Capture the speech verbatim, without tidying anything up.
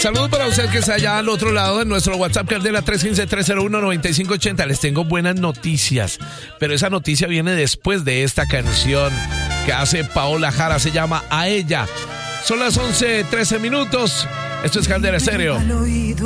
Saludos para usted que está allá al otro lado de nuestro WhatsApp, Candela tres uno cinco, tres cero uno, nueve cinco ocho cero. Les tengo buenas noticias, pero esa noticia viene después de esta canción que hace Paola Jara, se llama A Ella. Son las once trece minutos. Esto es Candela Estéreo.